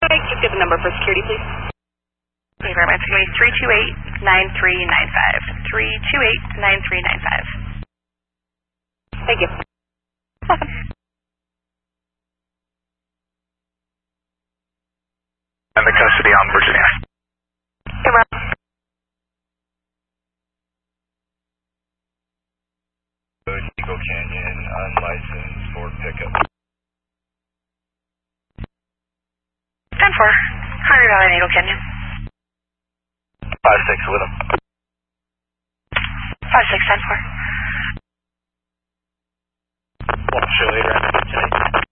Okay, just give the number for security, please. Thank you very much. It's going to be 328-9395. 328-9395. Thank you. Welcome. And the custody on Virginia. Hey, Rob. Eagle Canyon, unlicensed for pickup. 10-4. Hunter Valley and Eagle Canyon. 5-6 with him. 5-6, 10-4. Well, Shirley,